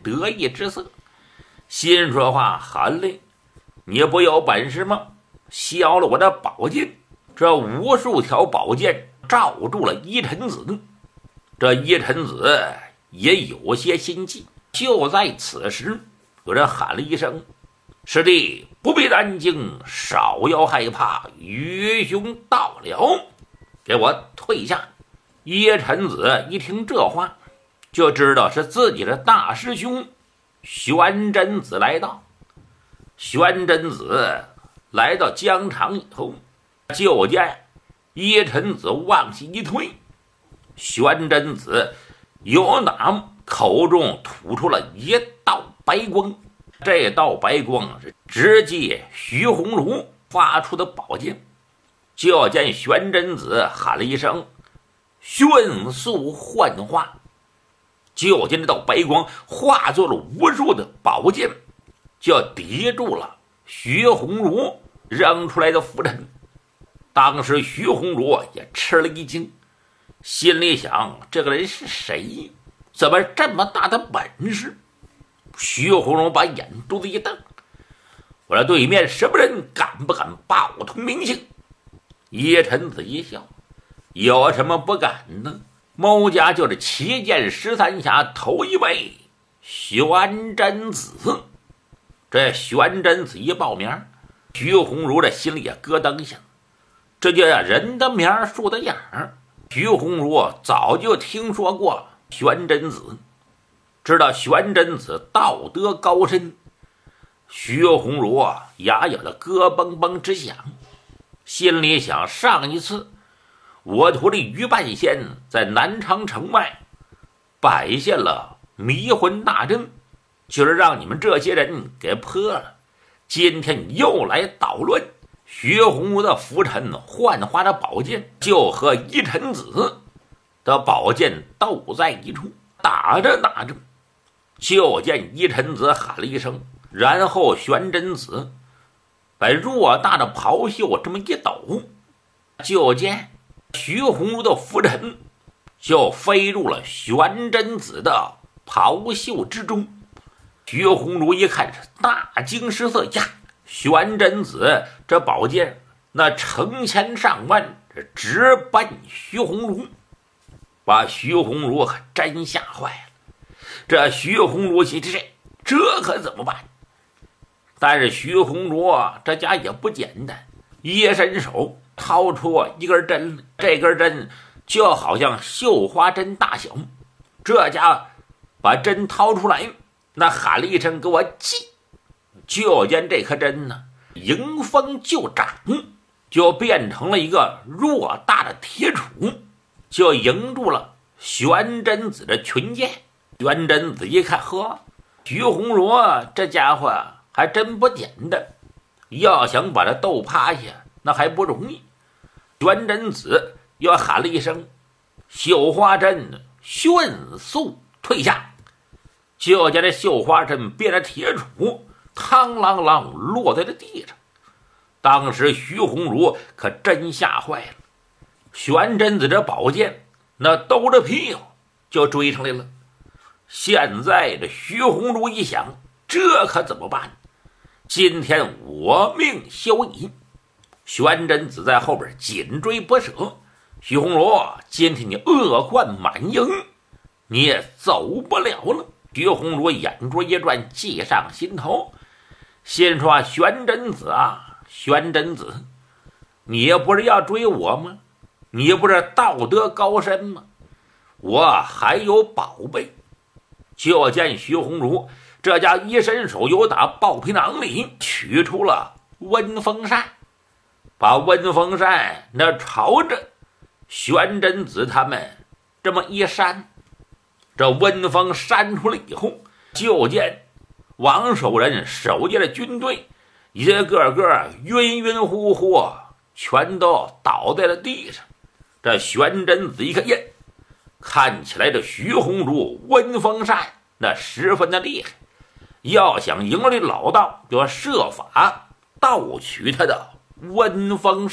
得意之色，心说话：韩嘞，你不有本事吗？削了我的宝剑！这无数条宝剑罩住了依臣子。这依臣子也有些心悸。就在此时，有人喊了一声：师弟不必担惊，少要害怕，愚兄到了，给我退下！依臣子一听这话，就知道是自己的大师兄玄真子来到。玄真子来到疆场以后，就见依臣子往西一退，玄真子由哪口中吐出了一道白光，这道白光是直接徐鸿儒发出的宝剑。就见玄真子喊了一声，迅速幻化，就见这道白光化作了无数的宝剑，就抵住了徐鸿儒扔出来的拂尘。当时徐鸿儒也吃了一惊，心里想：这个人是谁？怎么这么大的本事？徐鸿儒把眼珠子一瞪：我说对面什么人，敢不敢报通名姓？叶臣子一笑：有什么不敢呢？某家就是7剑13侠头一位玄真子。这玄真子一报名，徐鸿儒这心里也咯噔一下，这叫人的名树的样儿。徐鸿儒早就听说过玄真子，知道玄真子道德高深。徐鸿儒牙咬的咯嘣嘣直响，心里想：上一次我徒弟于半仙在南昌城外摆下了迷魂大阵，就是让你们这些人给破了。今天你又来捣乱。徐鸿儒的拂尘幻化的宝剑就和依臣子的宝剑斗在一处，打着打着，就见依臣子喊了一声，然后玄真子把偌大的袍袖这么一抖，就见徐鸿儒的拂尘就飞入了玄真子的袍袖之中。徐鸿儒一看是大惊失色呀！玄真子这宝剑那成千上万，直奔徐鸿儒，把徐鸿儒可真吓坏了。这徐鸿儒心这可怎么办？但是徐鸿儒这家也不简单，一伸手掏出一根针，这根针就好像绣花针大小。这家把针掏出来，那喊了一声：“给我系！”就见这颗针呢，迎风就长，就变成了一个偌大的铁杵，就迎住了玄真子的裙剑。玄真子一看，呵，徐鸿儒这家伙还真不简单，要想把他斗趴下，那还不容易。玄真子又喊了一声，绣花针迅速退下，就见这绣花针变成铁杵，嘡啷啷落在了地上。当时徐鸿儒可真吓坏了，玄真子这宝剑那兜着屁股就追上来了。现在这徐鸿儒一想，这可怎么办？今天我命休矣！玄真子在后边紧追不舍。徐鸿儒，今天你恶贯满盈，你也走不了了。徐鸿儒眼珠一转，计上心头，心说：玄真子啊，玄真子，你不是要追我吗？你不是道德高深吗？我还有宝贝。就见徐鸿儒这家一伸手，由打豹皮囊里取出了温风扇，把温风扇那朝着玄真子他们这么一扇，这温风扇出来以后，就见王守仁手下的军队一个个晕晕乎乎，全都倒在了地上。这玄真子一看，耶，看起来这徐鸿儒温风扇那十分的厉害，要想赢了这老道，就要设法盗取他的温风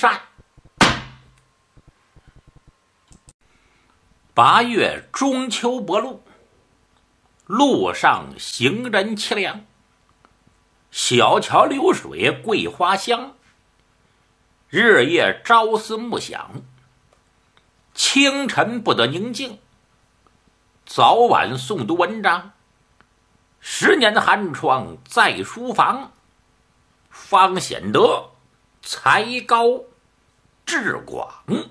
扇。8月中秋薄露， 路上行人凄凉，小桥流水桂花香，日夜朝思暮想，清晨不得宁静，早晚诵读文章，10年寒窗在书房，方显得才高志广。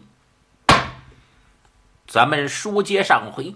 咱们书接上回，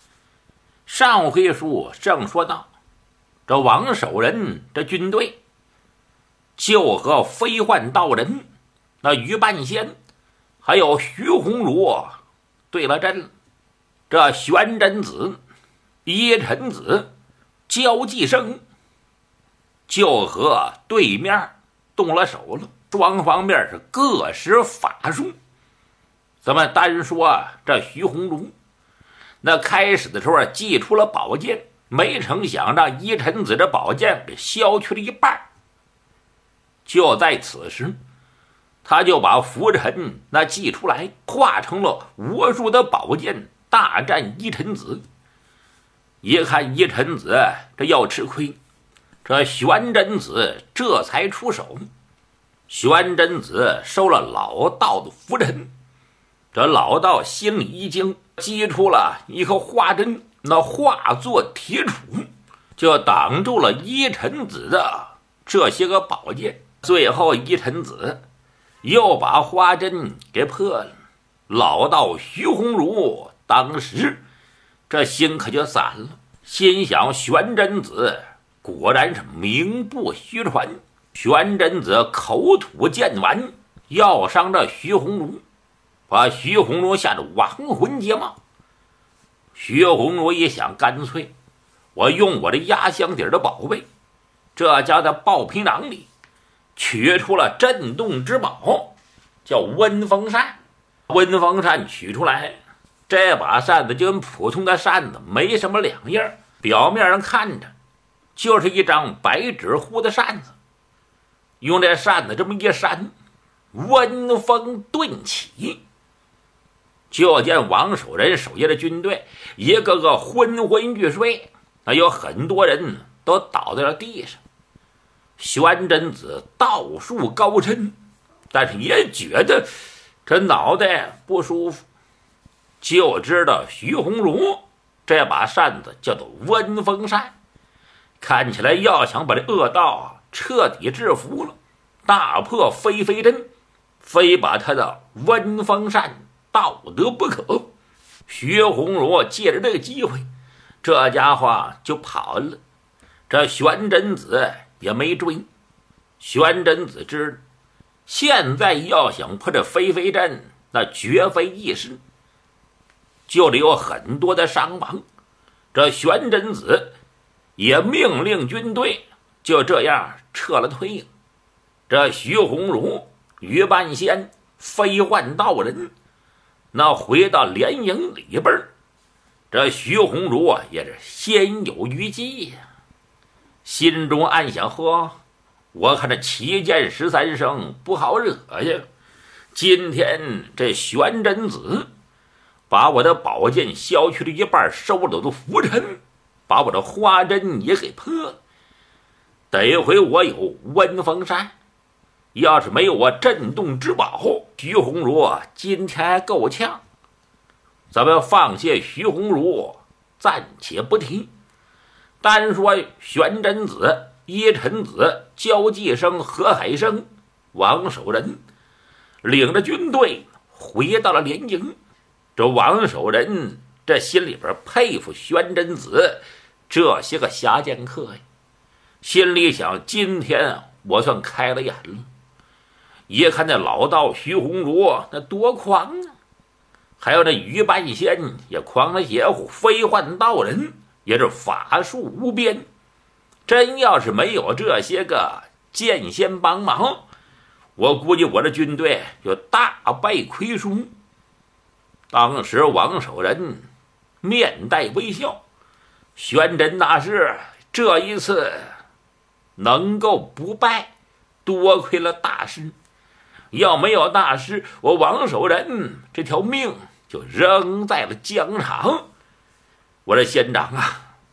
书正说到，这王守仁这军队就和飞幻道人那于半仙还有徐鸿儒对了阵。这玄真子、依尘子、焦继生就和对面动了手了，双方面是各施法术。咱们单说这徐鸿儒，那开始的时候祭出了宝剑，没成想让依尘子这宝剑给削去了一半。就在此时，他就把拂尘那祭出来，化成了无数的宝剑，大战依尘子。一看依尘子这要吃亏，这玄真子这才出手。玄真子收了老道的拂尘，这老道心里一惊，击出了一颗花针，那化作铁杵，就挡住了依尘子的这些个宝剑。最后依尘子又把花针给破了。老道徐鸿儒当时这心可就散了，心想玄真子果然是名不虚传。玄真子口吐剑丸，要伤这徐鸿儒，把徐鸿儒吓得亡魂皆冒。徐鸿儒一想，干脆我用我的压箱底的宝贝，这家在抱皮囊里取出了震动之宝，叫温风扇。温风扇取出来，这把扇子就跟普通的扇子没什么两样，表面上看着就是一张白纸糊的扇子。用这扇子这么一扇，温风顿起，就见王守仁手下的军队一个个昏昏欲睡，那有很多人都倒在了地上。玄真子道术高深，但是也觉得这脑袋不舒服，就知道徐鸿儒这把扇子叫做温风扇，看起来要想把这恶道彻底制服了，大破飞飞针，非把他的温风扇道得不可。徐鸿儒借着这个机会，这家伙就跑了。这玄真子也没追。玄真子知道现在要想破这飞飞阵，那绝非易事，就得有很多的伤亡。这玄真子也命令军队就这样撤了退了。这徐鸿儒、于半仙、飞幻道人那回到连营里边，这徐鸿儒也是先有余悸呀，心中暗想：呵，我看这7剑13声不好惹呀！今天这玄真子把我的宝剑削去了一半，收了我的拂尘，把我的花针也给破了。得回我有温风扇，要是没有我震动之宝，徐鸿儒今天还够呛。咱们放下徐鸿儒，暂且不提，单说玄真子、依尘子、焦继生、何海生、王守仁领着军队回到了连营。这王守仁这心里边佩服玄真子这些个侠剑客呀，心里想：今天我算开了眼了。一看那老道徐鸿儒那多狂啊，还有那于半仙也狂了邪乎，飞幻道人也是法术无边。真要是没有这些个剑仙帮忙，我估计我的军队就大败亏输。当时王守仁面带微笑，玄真大师这一次能够不败，多亏了大师。要没有大师，我王守仁这条命就扔在了疆场。我的仙长啊，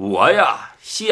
我呀，下